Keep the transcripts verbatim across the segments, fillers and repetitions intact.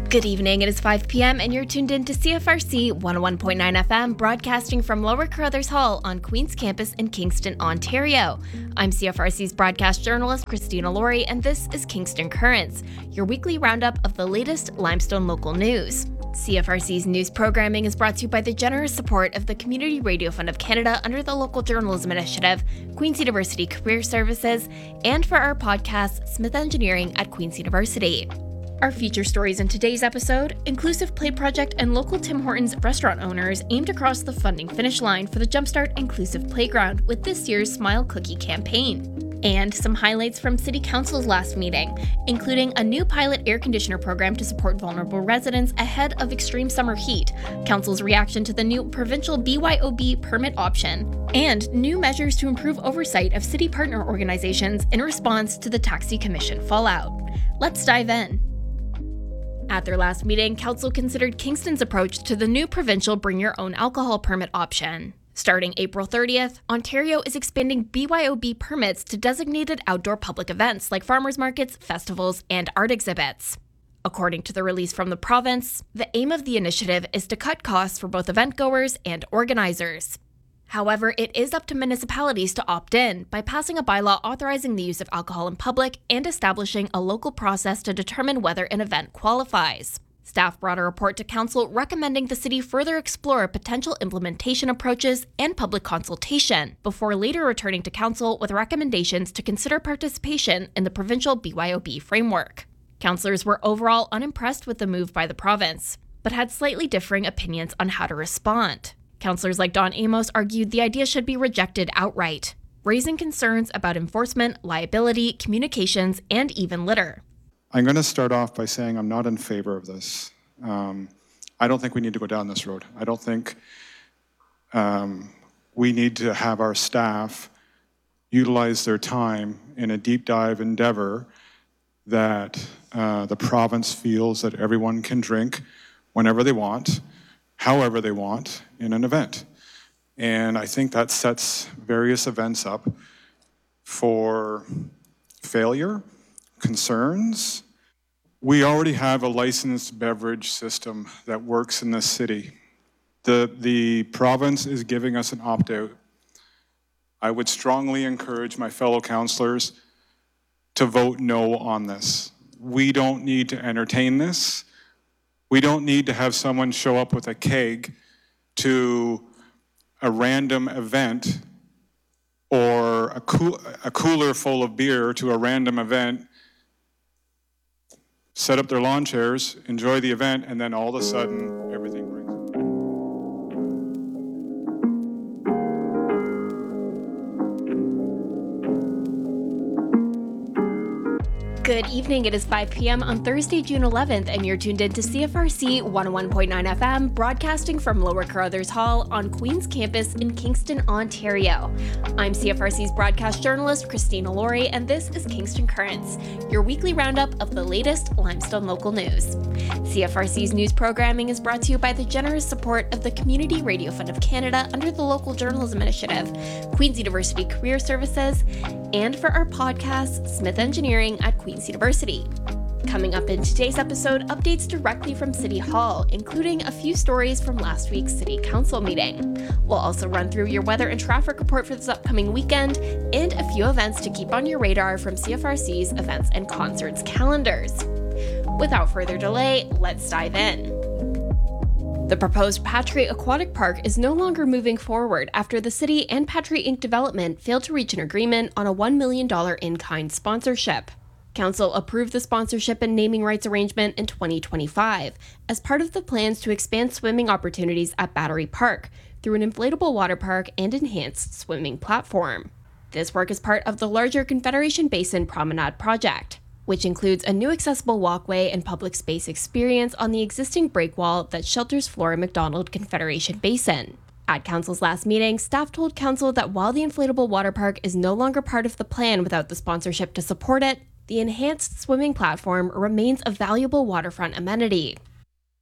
Good evening, it is five p.m. and you're tuned in to C F R C one oh one point nine F M, broadcasting from Lower Carruthers Hall on Queen's Campus in Kingston, Ontario. I'm C F R C's broadcast journalist, Christina Laurie, and this is Kingston Currents, your weekly roundup of the latest Limestone local news. C F R C's news programming is brought to you by the generous support of the Community Radio Fund of Canada under the Local Journalism Initiative, Queen's University Career Services, and for our podcast, Smith Engineering at Queen's University. Our feature stories in today's episode: Inclusive Play Project and local Tim Hortons restaurant owners aim to cross the funding finish line for the Jumpstart Inclusive Playground with this year's Smile Cookie campaign. And some highlights from City Council's last meeting, including a new pilot air conditioner program to support vulnerable residents ahead of extreme summer heat, Council's reaction to the new provincial B Y O B permit option, and new measures to improve oversight of city partner organizations in response to the Taxi Commission fallout. Let's dive in. At their last meeting, Council considered Kingston's approach to the new provincial Bring Your Own Alcohol permit option. Starting April thirtieth, Ontario is expanding B Y O B permits to designated outdoor public events like farmers markets, festivals, and art exhibits. According to the release from the province, the aim of the initiative is to cut costs for both event goers and organizers. However, it is up to municipalities to opt in by passing a bylaw authorizing the use of alcohol in public and establishing a local process to determine whether an event qualifies. Staff brought a report to Council recommending the city further explore potential implementation approaches and public consultation before later returning to Council with recommendations to consider participation in the provincial B Y O B framework. Councillors were overall unimpressed with the move by the province, but had slightly differing opinions on how to respond. Councillors like Don Amos argued the idea should be rejected outright, raising concerns about enforcement, liability, communications, and even litter. I'm going to start off by saying I'm not in favor of this. Um, I don't think we need to go down this road. I don't think um, we need to have our staff utilize their time in a deep dive endeavor that uh, the province feels that everyone can drink whenever they want, however they want, in an event. And I think that sets various events up for failure, concerns. We already have a licensed beverage system that works in this city. The, the province is giving us an opt-out. I would strongly encourage my fellow councillors to vote no on this. We don't need to entertain this. We don't need to have someone show up with a keg to a random event or a, cool, a cooler full of beer to a random event, set up their lawn chairs, enjoy the event, and then all of a sudden, everything brings it back. Good evening, it is five p.m. on Thursday, June eleventh, and you're tuned in to C F R C one oh one point nine F M, broadcasting from Lower Carruthers Hall on Queen's Campus in Kingston, Ontario. I'm C F R C's broadcast journalist, Christina Laurie, and this is Kingston Currents, your weekly roundup of the latest Limestone local news. C F R C's news programming is brought to you by the generous support of the Community Radio Fund of Canada under the Local Journalism Initiative, Queen's University Career Services, and for our podcast, Smith Engineering at Queen's University. Coming up in today's episode, updates directly from City Hall, including a few stories from last week's City Council meeting. We'll also run through your weather and traffic report for this upcoming weekend, and a few events to keep on your radar from C F R C's events and concerts calendars. Without further delay, let's dive in. The proposed Patry Aquatic Park is no longer moving forward after the city and Patry Incorporated Development failed to reach an agreement on a one million dollars in-kind sponsorship. Council approved the sponsorship and naming rights arrangement in twenty twenty-five as part of the plans to expand swimming opportunities at Battery Park through an inflatable water park and enhanced swimming platform. This work is part of the larger Confederation Basin Promenade project, which includes a new accessible walkway and public space experience on the existing breakwall that shelters Flora Macdonald Confederation Basin. At Council's last meeting, staff told Council that while the inflatable water park is no longer part of the plan without the sponsorship to support it, the enhanced swimming platform remains a valuable waterfront amenity.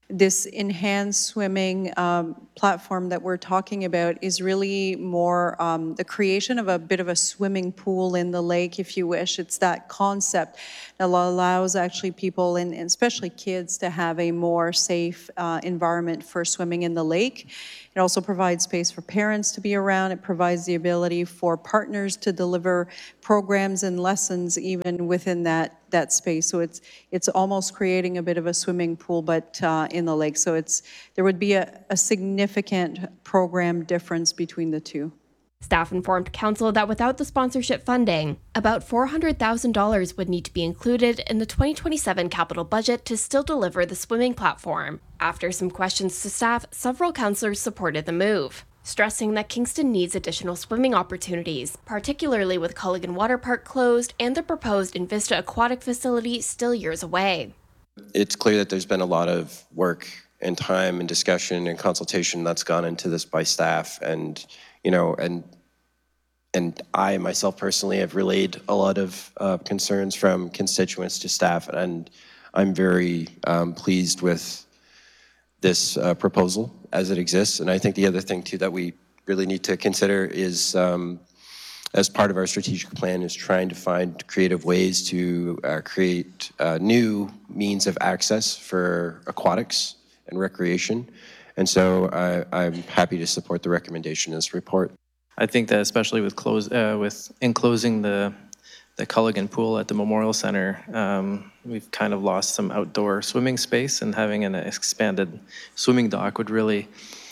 This enhanced swimming um, platform that we're talking about is really more um, the creation of a bit of a swimming pool in the lake, if you wish. It's that concept that allows actually people, and especially kids, to have a more safe uh, environment for swimming in the lake. It also provides space for parents to be around. It provides the ability for partners to deliver programs and lessons even within that, that space. So it's it's almost creating a bit of a swimming pool, but uh, in the lake. So it's there would be a, a significant program difference between the two. Staff informed council that without the sponsorship funding, about four hundred thousand dollars would need to be included in the twenty twenty-seven capital budget to still deliver the swimming platform. After some questions to staff, several councillors supported the move, stressing that Kingston needs additional swimming opportunities, particularly with Culligan Water Park closed and the proposed Invista Aquatic facility still years away. It's clear that there's been a lot of work and time and discussion and consultation that's gone into this by staff, and you know, and and I myself personally have relayed a lot of uh, concerns from constituents to staff, and I'm very um, pleased with this uh, proposal as it exists. And I think the other thing too that we really need to consider is, um, as part of our strategic plan, is trying to find creative ways to uh, create uh, new means of access for aquatics and recreation. And so I, I'm happy to support the recommendation in this report. I think that especially with close uh, with enclosing the the Culligan pool at the Memorial Center, um, we've kind of lost some outdoor swimming space, and having an expanded swimming dock would really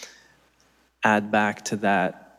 add back to that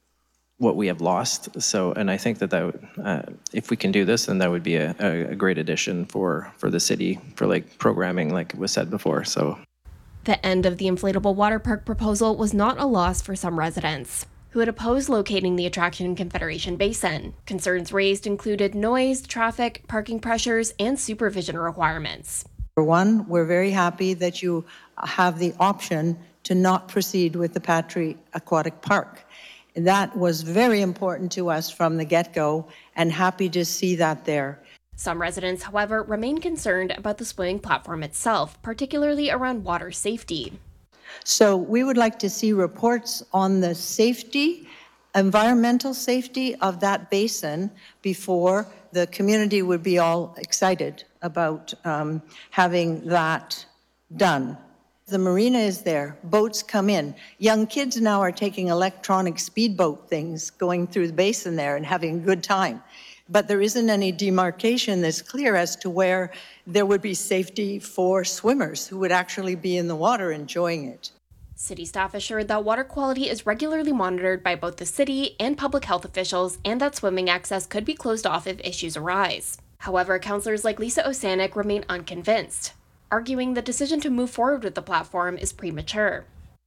what we have lost. So, and I think that that would, uh, if we can do this, then that would be a, a great addition for for the city for like programming, like was said before. So. The end of the inflatable water park proposal was not a loss for some residents, who had opposed locating the attraction in Confederation Basin. Concerns raised included noise, traffic, parking pressures, and supervision requirements. For one, we're very happy that you have the option to not proceed with the Patry Aquatic Park. That was very important to us from the get-go, and happy to see that there. Some residents, however, remain concerned about the swimming platform itself, particularly around water safety. So we would like to see reports on the safety, environmental safety of that basin before the community would be all excited about um, having that done. The marina is there, boats come in. Young kids now are taking electronic speedboat things, going through the basin there and having a good time. But there isn't any demarcation that's clear as to where there would be safety for swimmers who would actually be in the water enjoying it. City staff assured that water quality is regularly monitored by both the city and public health officials, and that swimming access could be closed off if issues arise. However, councillors like Lisa Osanek remain unconvinced, arguing the decision to move forward with the platform is premature.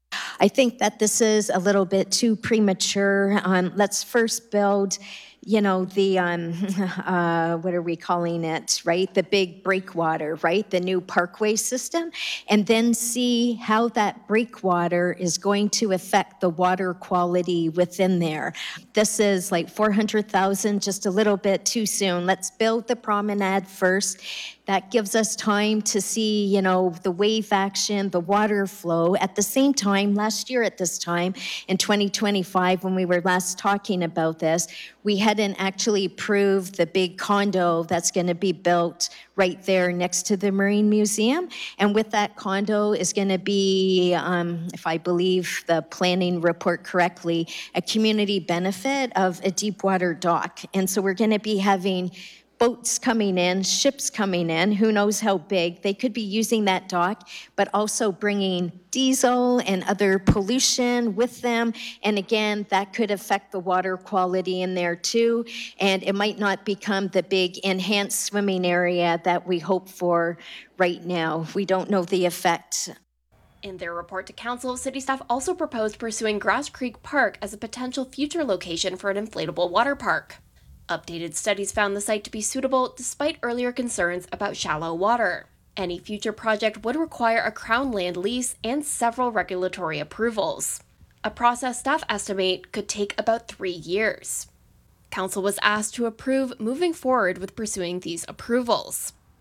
I think that this is a little bit too premature. Um, let's first build, you know, the, um, uh, what are we calling it, right? The big breakwater, right? The new parkway system, and then see how that breakwater is going to affect the water quality within there. This is like four hundred thousand, just a little bit too soon. Let's build the promenade first. That gives us time to see, you know, the wave action, the water flow. At the same time, last year at this time, in twenty twenty-five, when we were last talking about this, we hadn't actually approved the big condo that's going to be built right there next to the Marine Museum. And with that condo is going to be, um, if I believe the planning report correctly, a community benefit of a deep water dock. And so we're going to be having boats coming in, ships coming in, who knows how big. They could be using that dock, but also bringing diesel and other pollution with them. And again, that could affect the water quality in there too. And it might not become the big enhanced swimming area that we hope for right now. We don't know the effect. In their report to council, city staff also proposed pursuing Grass Creek Park as a potential future location for an inflatable water park. Updated studies found the site to be suitable despite earlier concerns about shallow water. Any future project would require a Crown land lease and several regulatory approvals, a process staff estimate could take about three years. Council was asked to approve moving forward with pursuing these approvals.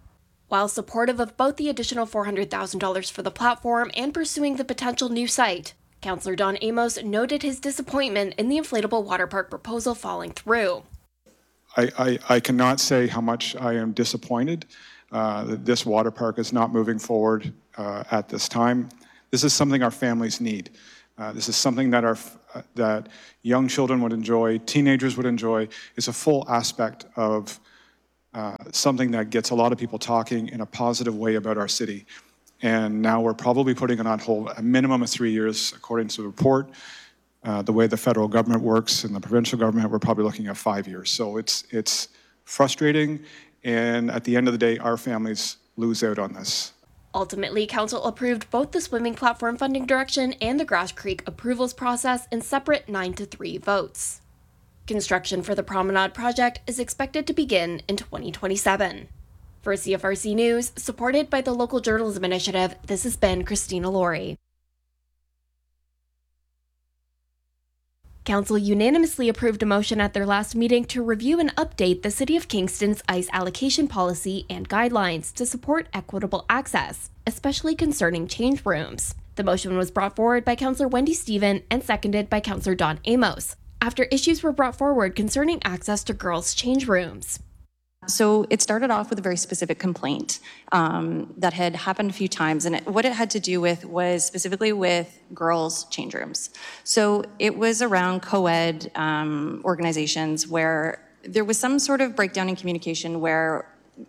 While supportive of both the additional four hundred thousand dollars for the platform and pursuing the potential new site, Councillor Don Amos noted his disappointment in the inflatable water park proposal falling through. I, I, I cannot say how much I am disappointed uh, that this water park is not moving forward uh, at this time. This is something our families need. Uh, this is something that our uh, that young children would enjoy, teenagers would enjoy. It's a full aspect of uh, something that gets a lot of people talking in a positive way about our city. And now we're probably putting it on hold a minimum of three years, according to the report. Uh, the way the federal government works and the provincial government, we're probably looking at five years. So it's it's frustrating, and at the end of the day, our families lose out on this. Ultimately, Council approved both the swimming platform funding direction and the Grass Creek approvals process in separate nine to three votes. Construction for the Promenade project is expected to begin in twenty twenty-seven. For C F R C News, supported by the Local Journalism Initiative, this has been Christina Laurie. Council unanimously approved a motion at their last meeting to review and update the City of Kingston's ice allocation policy and guidelines to support equitable access, especially concerning change rooms. The motion was brought forward by Councillor Wendy Stephen and seconded by Councillor Don Amos, after issues were brought forward concerning access to girls' change rooms. So it started off with a very specific complaint um, that had happened a few times, and it, what it had to do with was specifically with girls' change rooms. So it was around co-ed um, organizations where there was some sort of breakdown in communication where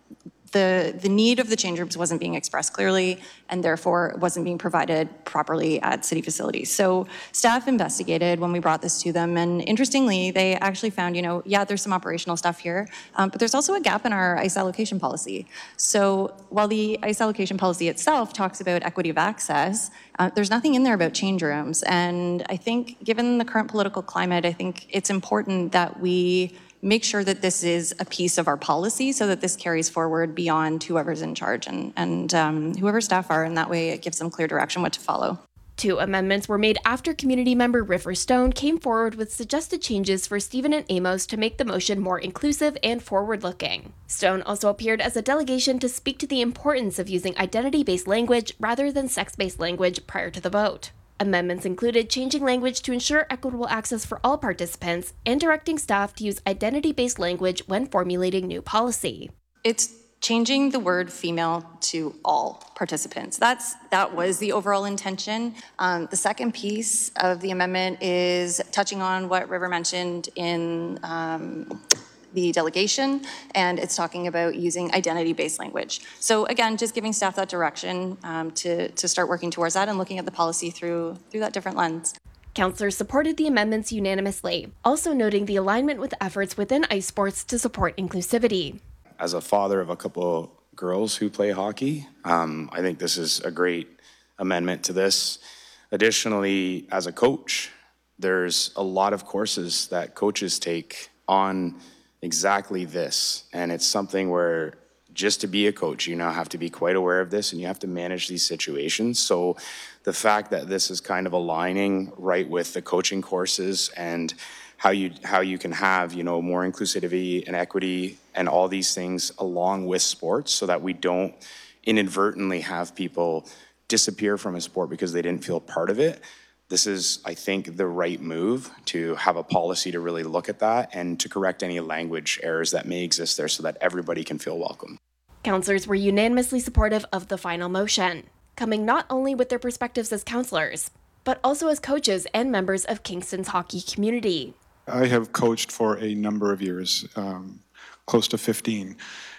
the, the need of the change rooms wasn't being expressed clearly, and therefore wasn't being provided properly at city facilities. So staff investigated when we brought this to them, and interestingly, they actually found, you know, yeah, there's some operational stuff here, um, but there's also a gap in our ice allocation policy. So while the ice allocation policy itself talks about equity of access, uh, there's nothing in there about change rooms. And I think given the current political climate, I think it's important that we make sure that this is a piece of our policy so that this carries forward beyond whoever's in charge and, and um, whoever staff are, and that way it gives them clear direction what to follow. Two amendments were made after community member River Stone came forward with suggested changes for Stephen and Amos to make the motion more inclusive and forward-looking. Stone also appeared as a delegation to speak to the importance of using identity-based language rather than sex-based language prior to the vote. Amendments included changing language to ensure equitable access for all participants and directing staff to use identity-based language when formulating new policy. It's changing the word female to all participants. That's that was the overall intention. Um, the second piece of the amendment is touching on what River mentioned in um, the delegation, and it's talking about using identity-based language. So again, just giving staff that direction um, to, to start working towards that and looking at the policy through, through that different lens. Councillors supported the amendments unanimously, also noting the alignment with efforts within ice sports to support inclusivity. As a father of a couple girls who play hockey, um, I think this is a great amendment to this. Additionally, as a coach, there's a lot of courses that coaches take on exactly this, and it's something where just to be a coach, you now have to be quite aware of this and you have to manage these situations. So the fact that this is kind of aligning right with the coaching courses and how you how you can have, you know, more inclusivity and equity and all these things along with sports, so that we don't inadvertently have people disappear from a sport because they didn't feel part of it. This is, I think, the right move to have a policy to really look at that and to correct any language errors that may exist there so that everybody can feel welcome. Councillors were unanimously supportive of the final motion, coming not only with their perspectives as councillors, but also as coaches and members of Kingston's hockey community. I have coached for a number of years, um, close to fifteen,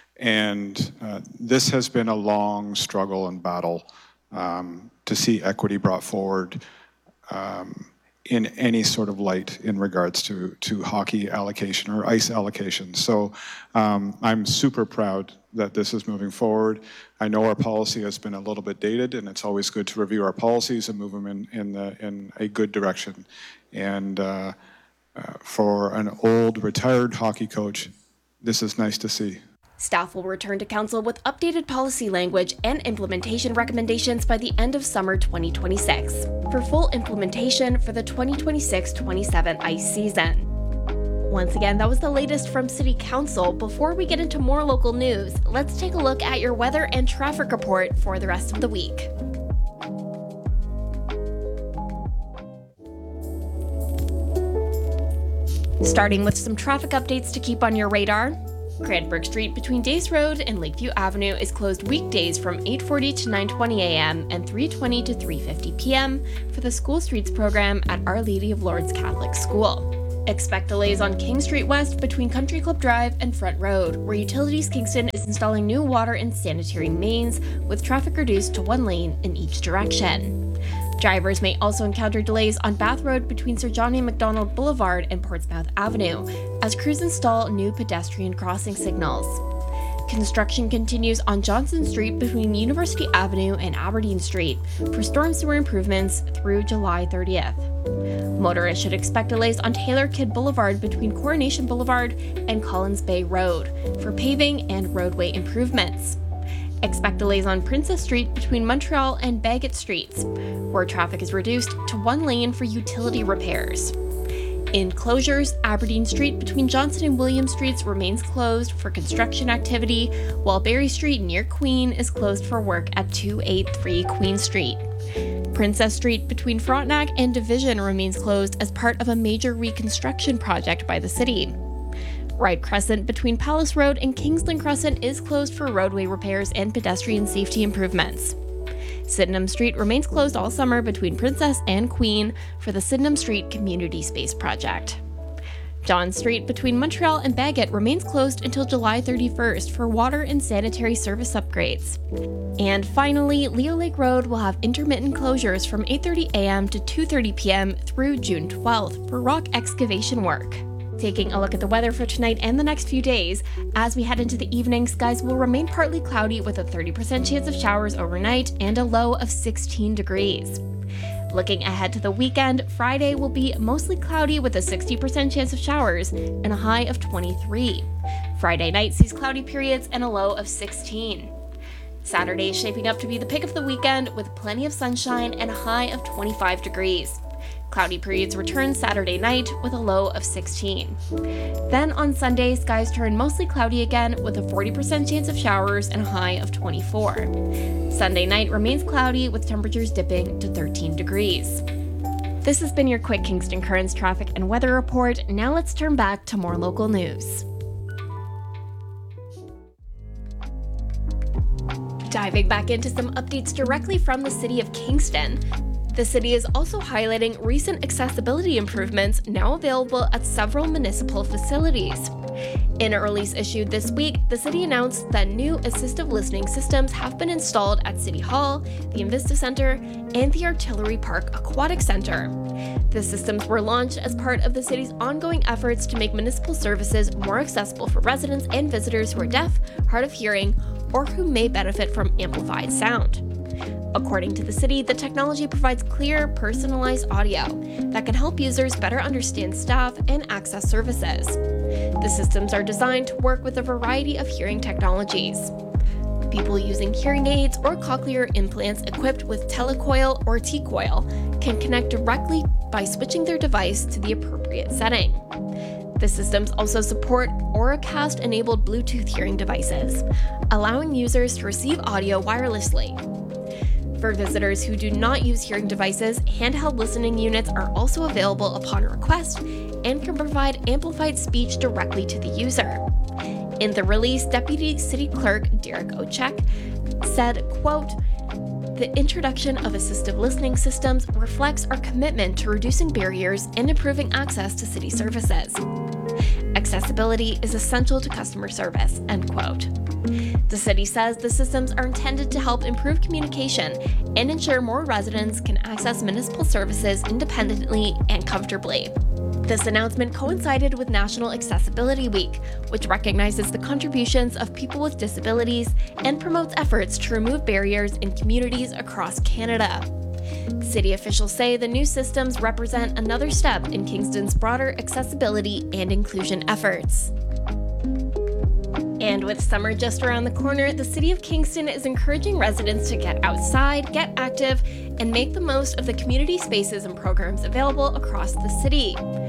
and uh, this has been a long struggle and battle um, to see equity brought forward um, in any sort of light in regards to, to hockey allocation or ice allocation. So um, I'm super proud that this is moving forward. I know our policy has been a little bit dated, and it's always good to review our policies and move them in, in, the, in a good direction. And uh, uh, for an old retired hockey coach, this is nice to see. Staff will return to council with updated policy language and implementation recommendations by the end of summer twenty twenty-six for full implementation for the twenty twenty-six twenty-seven ice season. Once again, that was the latest from City Council. Before we get into more local news, let's take a look at your weather and traffic report for the rest of the week. Starting with some traffic updates to keep on your radar. Cranbrook Street between Dace Road and Lakeview Avenue is closed weekdays from eight forty to nine twenty a.m. and three twenty to three fifty p.m. for the School Streets program at Our Lady of Lourdes Catholic School. Expect delays on King Street West between Country Club Drive and Front Road, where Utilities Kingston is installing new water and sanitary mains, with traffic reduced to one lane in each direction. Drivers may also encounter delays on Bath Road between Sir John A. Macdonald Boulevard and Portsmouth Avenue, as crews install new pedestrian crossing signals. Construction continues on Johnson Street between University Avenue and Aberdeen Street for storm sewer improvements through July thirtieth. Motorists should expect delays on Taylor Kidd Boulevard between Coronation Boulevard and Collins Bay Road for paving and roadway improvements. Expect delays on Princess Street between Montreal and Bagot Streets, where traffic is reduced to one lane for utility repairs. In closures, Aberdeen Street between Johnson and William Streets remains closed for construction activity, while Barry Street near Queen is closed for work at two eighty-three Queen Street. Princess Street between Frontenac and Division remains closed as part of a major reconstruction project by the city. Wright Crescent between Palace Road and Kingsland Crescent is closed for roadway repairs and pedestrian safety improvements. Sydenham Street remains closed all summer between Princess and Queen for the Sydenham Street Community Space Project. John Street between Montreal and Bagot remains closed until July thirty-first for water and sanitary service upgrades. And finally, Leo Lake Road will have intermittent closures from eight thirty a.m. to two thirty p.m. through June twelfth for rock excavation work. Taking a look at the weather for tonight and the next few days, as we head into the evening, skies will remain partly cloudy with a thirty percent chance of showers overnight and a low of sixteen degrees. Looking ahead to the weekend, Friday will be mostly cloudy with a sixty percent chance of showers and a high of twenty-three. Friday night sees cloudy periods and a low of sixteen. Saturday is shaping up to be the pick of the weekend with plenty of sunshine and a high of twenty-five degrees. Cloudy periods return Saturday night with a low of sixteen. Then on Sunday, skies turn mostly cloudy again with a forty percent chance of showers and a high of twenty-four. Sunday night remains cloudy with temperatures dipping to thirteen degrees. This has been your quick Kingston Currents traffic and weather report. Now let's turn back to more local news. Diving back into some updates directly from the City of Kingston. The city is also highlighting recent accessibility improvements now available at several municipal facilities. In a release issued this week, the city announced that new assistive listening systems have been installed at City Hall, the Invista Center, and the Artillery Park Aquatic Center. The systems were launched as part of the city's ongoing efforts to make municipal services more accessible for residents and visitors who are deaf, hard of hearing, or who may benefit from amplified sound. According to the city, the technology provides clear, personalized audio that can help users better understand staff and access services. The systems are designed to work with a variety of hearing technologies. People using hearing aids or cochlear implants equipped with telecoil or T-coil can connect directly by switching their device to the appropriate setting. The systems also support Auracast-enabled Bluetooth hearing devices, allowing users to receive audio wirelessly. For visitors who do not use hearing devices, handheld listening units are also available upon request and can provide amplified speech directly to the user. In the release, Deputy City Clerk Derek Ochek said, quote, "The introduction of assistive listening systems reflects our commitment to reducing barriers and improving access to city services. Accessibility is essential to customer service," end quote. The city says the systems are intended to help improve communication and ensure more residents can access municipal services independently and comfortably. This announcement coincided with National Accessibility Week, which recognizes the contributions of people with disabilities and promotes efforts to remove barriers in communities across Canada. City officials say the new systems represent another step in Kingston's broader accessibility and inclusion efforts. And with summer just around the corner, the City of Kingston is encouraging residents to get outside, get active, and make the most of the community spaces and programs available across the city.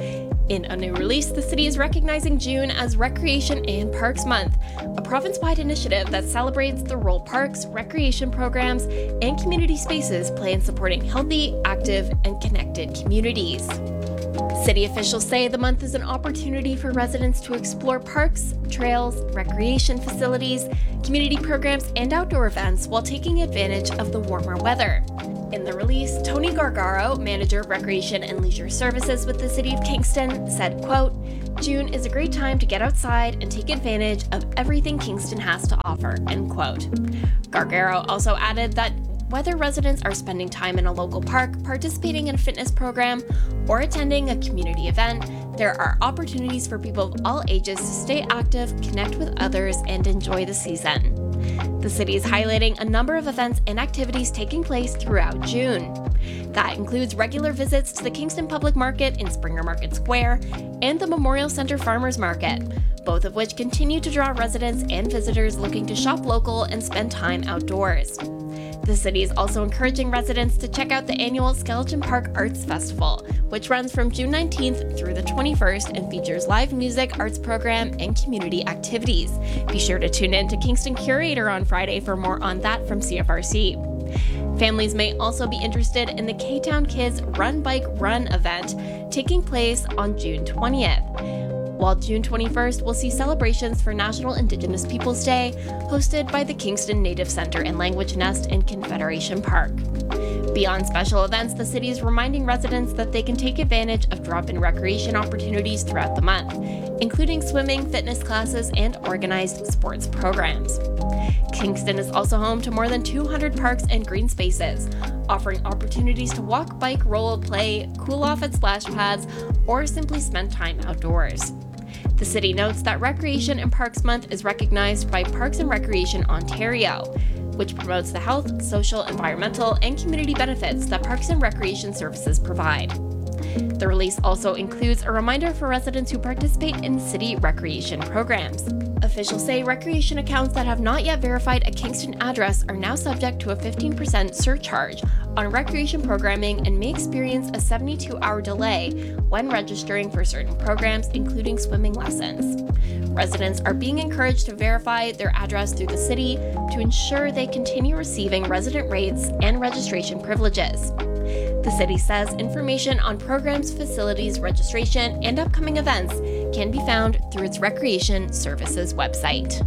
In a new release, the city is recognizing June as Recreation and Parks Month, a province-wide initiative that celebrates the role parks, recreation programs, and community spaces play in supporting healthy, active, and connected communities. City officials say the month is an opportunity for residents to explore parks, trails, recreation facilities, community programs, and outdoor events while taking advantage of the warmer weather. In the release, Tony Gargaro, Manager of Recreation and Leisure Services with the City of Kingston, said, quote, "June is a great time to get outside and take advantage of everything Kingston has to offer," end quote. Gargaro also added that whether residents are spending time in a local park, participating in a fitness program, or attending a community event, there are opportunities for people of all ages to stay active, connect with others, and enjoy the season. The city is highlighting a number of events and activities taking place throughout June. That includes regular visits to the Kingston Public Market in Springer Market Square and the Memorial Centre Farmers Market, both of which continue to draw residents and visitors looking to shop local and spend time outdoors. The city is also encouraging residents to check out the annual Skeleton Park Arts Festival, which runs from June nineteenth through the twenty-first and features live music, arts program, and community activities. Be sure to tune in to Kingston Curator on Friday for more on that from C F R C. Families may also be interested in the K-Town Kids Run Bike Run event taking place on June twentieth. While June twenty-first will see celebrations for National Indigenous Peoples Day, hosted by the Kingston Native Center and Language Nest in Confederation Park. Beyond special events, the city is reminding residents that they can take advantage of drop-in recreation opportunities throughout the month, including swimming, fitness classes, and organized sports programs. Kingston is also home to more than two hundred parks and green spaces, offering opportunities to walk, bike, roll, play, cool off at splash pads, or simply spend time outdoors. The city notes that Recreation and Parks Month is recognized by Parks and Recreation Ontario, which promotes the health, social, environmental, and community benefits that Parks and Recreation services provide. The release also includes a reminder for residents who participate in city recreation programs. Officials say recreation accounts that have not yet verified a Kingston address are now subject to a fifteen percent surcharge on recreation programming and may experience a seventy-two hour delay when registering for certain programs, including swimming lessons. Residents are being encouraged to verify their address through the city to ensure they continue receiving resident rates and registration privileges. The city says information on programs, facilities, registration, and upcoming events can be found through its Recreation Services website.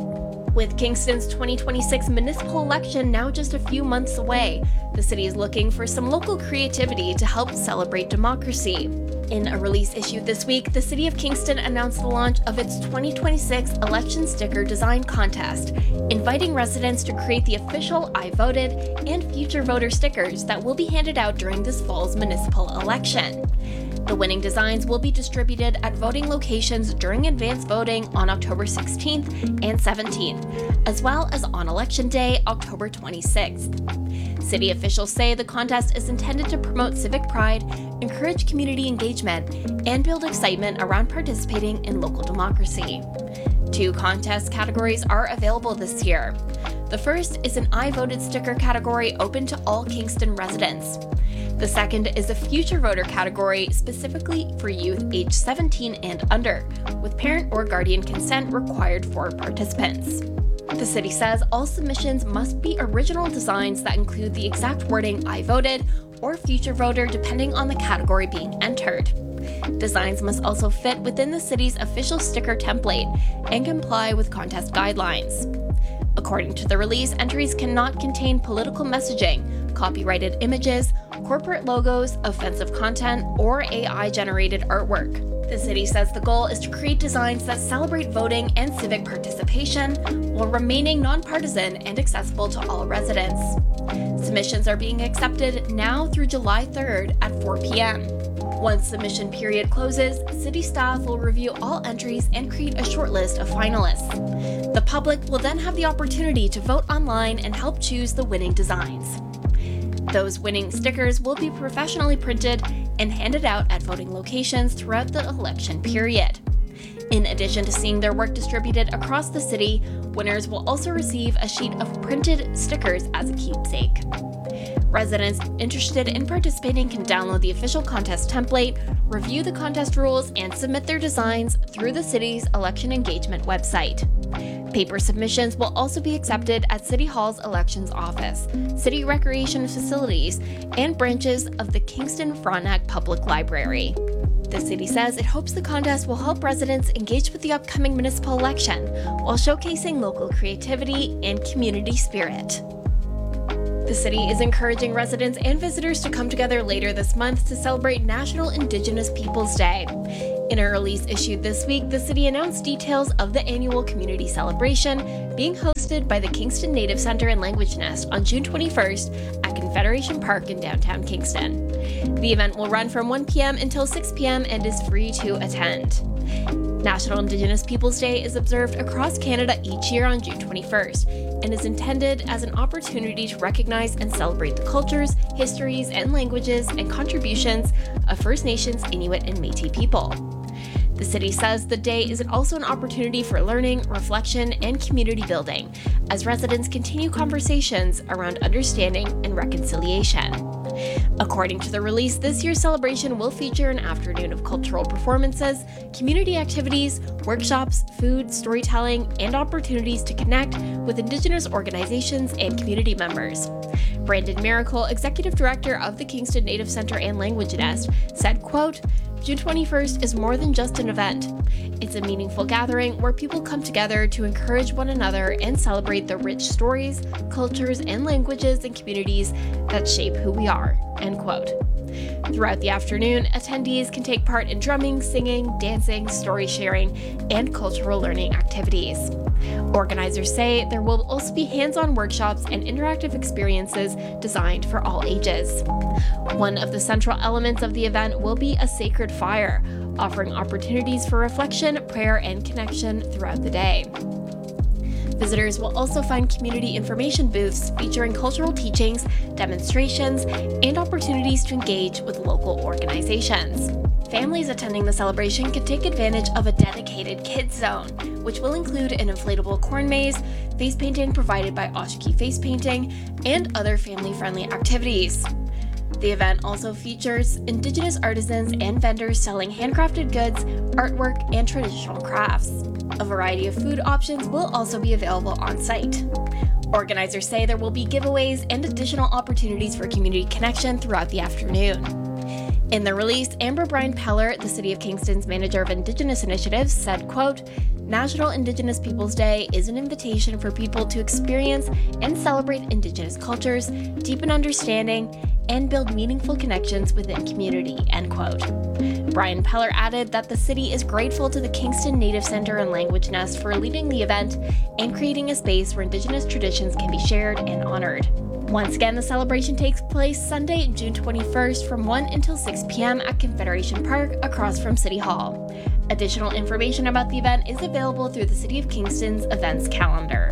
With Kingston's twenty twenty-six municipal election now just a few months away, the city is looking for some local creativity to help celebrate democracy. In a release issued this week, the City of Kingston announced the launch of its twenty twenty-six Election Sticker Design Contest, inviting residents to create the official I Voted and Future Voter stickers that will be handed out during this fall's municipal election. The winning designs will be distributed at voting locations during advance voting on October sixteenth and seventeenth, as well as on Election Day, October twenty-sixth. City officials say the contest is intended to promote civic pride, encourage community engagement, and build excitement around participating in local democracy. Two contest categories are available this year. The first is an I Voted sticker category open to all Kingston residents. The second is a Future Voter category specifically for youth aged seventeen and under, with parent or guardian consent required for participants. The city says all submissions must be original designs that include the exact wording I voted or future voter depending on the category being entered. Designs must also fit within the city's official sticker template and comply with contest guidelines. According to the release, entries cannot contain political messaging, copyrighted images, corporate logos, offensive content, or A I-generated artwork. The city says the goal is to create designs that celebrate voting and civic participation while remaining nonpartisan and accessible to all residents. Submissions are being accepted now through July third at four p.m. Once submission period closes, city staff will review all entries and create a short list of finalists. The public will then have the opportunity to vote online and help choose the winning designs. Those winning stickers will be professionally printed and handed out at voting locations throughout the election period. In addition to seeing their work distributed across the city, winners will also receive a sheet of printed stickers as a keepsake. Residents interested in participating can download the official contest template, review the contest rules, and submit their designs through the city's election engagement website. Paper submissions will also be accepted at City Hall's elections office, city recreation facilities, and branches of the Kingston Frontenac Public Library. The city says it hopes the contest will help residents engage with the upcoming municipal election while showcasing local creativity and community spirit. The city is encouraging residents and visitors to come together later this month to celebrate National Indigenous Peoples Day. In a release issued this week, the city announced details of the annual community celebration being hosted by the Kingston Native Center and Language Nest on June twenty-first at Confederation Park in downtown Kingston. The event will run from one p.m. until six p.m. and is free to attend. National Indigenous Peoples Day is observed across Canada each year on June twenty-first and is intended as an opportunity to recognize and celebrate the cultures, histories, and languages and contributions of First Nations, Inuit, and Métis people. The city says the day is also an opportunity for learning, reflection, and community building as residents continue conversations around understanding and reconciliation. According to the release, this year's celebration will feature an afternoon of cultural performances, community activities, workshops, food, storytelling, and opportunities to connect with Indigenous organizations and community members. Brandon Miracle, Executive Director of the Kingston Native Center and Language Nest, said, quote, June twenty-first is more than just an event. It's a meaningful gathering where people come together to encourage one another and celebrate the rich stories, cultures, and languages and communities that shape who we are, end quote. Throughout the afternoon, attendees can take part in drumming, singing, dancing, story sharing, and cultural learning activities. Organizers say there will also be hands-on workshops and interactive experiences designed for all ages. One of the central elements of the event will be a sacred fire, offering opportunities for reflection, prayer, and connection throughout the day. Visitors will also find community information booths featuring cultural teachings, demonstrations, and opportunities to engage with local organizations. Families attending the celebration can take advantage of a dedicated kids zone, which will include an inflatable corn maze, face painting provided by Oshiki Face Painting, and other family-friendly activities. The event also features Indigenous artisans and vendors selling handcrafted goods, artwork, and traditional crafts. A variety of food options will also be available on site. Organizers say there will be giveaways and additional opportunities for community connection throughout the afternoon. In the release, Amber Bryan Peller, the City of Kingston's Manager of Indigenous Initiatives, said, quote, National Indigenous Peoples Day is an invitation for people to experience and celebrate Indigenous cultures, deepen understanding, and build meaningful connections within community, end quote. Bryan Peller added that the city is grateful to the Kingston Native Center and Language Nest for leading the event and creating a space where Indigenous traditions can be shared and honored. Once again, the celebration takes place Sunday, June twenty-first from one until six p.m. at Confederation Park across from City Hall. Additional information about the event is available through the City of Kingston's events calendar.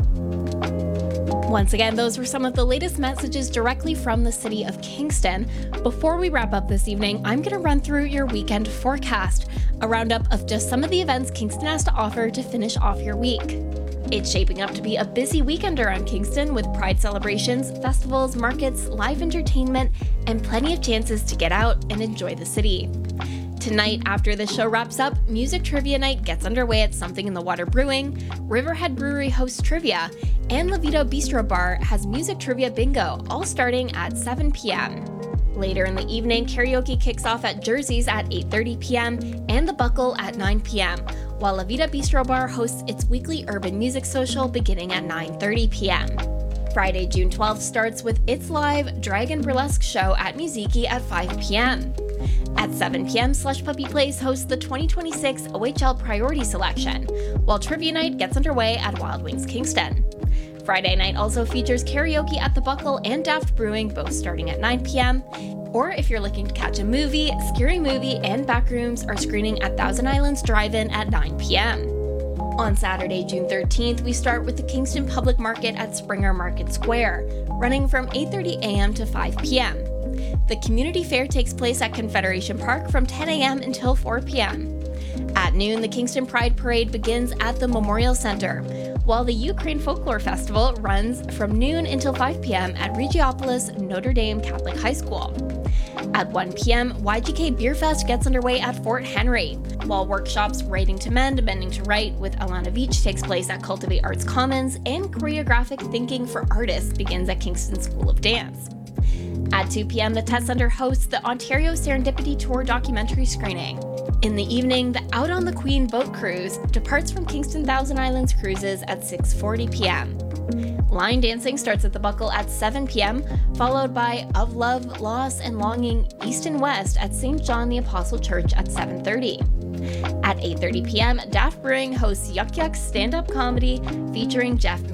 Once again, those were some of the latest messages directly from the City of Kingston. Before we wrap up this evening, I'm going to run through your weekend forecast, a roundup of just some of the events Kingston has to offer to finish off your week. It's shaping up to be a busy weekend around Kingston with pride celebrations, festivals, markets, live entertainment, and plenty of chances to get out and enjoy the city. Tonight, after the show wraps up, Music Trivia Night gets underway at Something in the Water Brewing, Riverhead Brewery hosts trivia, and La Vida Bistro Bar has Music Trivia Bingo, all starting at seven p.m. Later in the evening, karaoke kicks off at Jersey's at eight thirty p.m. and The Buckle at nine p.m., while La Vida Bistro Bar hosts its weekly urban music social beginning at nine thirty p.m. Friday, June twelfth starts with its live Dragon Burlesque show at Muziki at five p.m. At seven p.m., Slush Puppy Place hosts the twenty twenty-six O H L Priority Selection, while Trivia Night gets underway at Wild Wings Kingston. Friday night also features karaoke at The Buckle and Daft Brewing, both starting at nine p.m. Or if you're looking to catch a movie, Scary Movie and Backrooms are screening at Thousand Islands Drive-In at nine p.m. On Saturday, June thirteenth, we start with the Kingston Public Market at Springer Market Square, running from eight thirty a.m. to five p.m. The community fair takes place at Confederation Park from ten a.m. until four p.m. At noon, the Kingston Pride Parade begins at the Memorial Center, while the Ukraine Folklore Festival runs from noon until five p.m. at Regiopolis Notre Dame Catholic High School. At one p.m., Y G K Beer Fest gets underway at Fort Henry, while workshops Writing to Mend, Bending to Write with Alana Veach takes place at Cultivate Arts Commons, and Choreographic Thinking for Artists begins at Kingston School of Dance. At two p.m., the Test Center hosts the Ontario Serendipity Tour documentary screening. In the evening, the Out on the Queen boat cruise departs from Kingston Thousand Islands Cruises at six forty p.m. Line dancing starts at the Buckle at seven p.m., followed by Of Love, Loss, and Longing East and West at Saint John the Apostle Church at seven thirty. At eight thirty p.m., Daft Brewing hosts Yuck Yuck stand-up comedy featuring Jeff